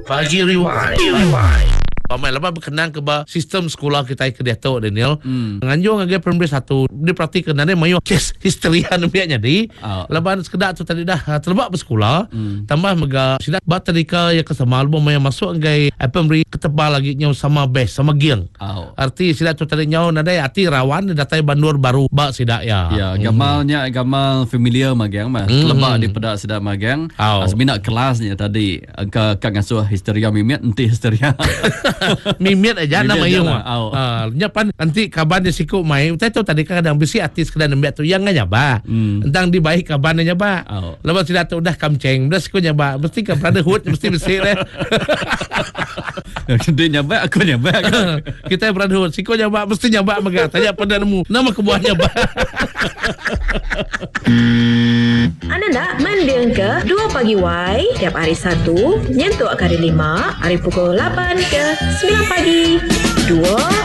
Pagi Rewind. Pamai lepas berkenaan ke sistem sekolah kita ke dia tahu Daniel. Nganjung agak primary 1 diperhatikan ada mayo kes histeria nampaknya di. Lepas sekedar tu tadi dah terlebak bersekolah. Tambah mega sidak bat tadika ya kesama album yang masuk agak primary ketebal lagi nyau sama best sama giang. Arti sidak tu tadi nyau nada arti rawan datai bandur baru bak sidak ya. Ya, gamal familiar magang mah. Lebak di pedak sidak magang. Seminat kelasnya tadi angka ngasuh histeria mimiat enti histeria. Mimiat aja nama yung nyapan nanti kaban dia siku mai utai tu tadi kadang besi artis kadang nembak tu yang nyaba tentang di baik kaban nyaba lepas tidak tu udah kamceng udah siku nyaba mesti ke brotherhood mesti besi deh. Dia nyaba aku nyaba kita brotherhood siku nyaba mesti nyaba mega tanya pada nemu nama kebuah nyaba. Anda nak mendeng ke 2 Pagi Y tiap hari Sabtu nyentuk kali 5 hari pukul 8 ke 9 pagi 2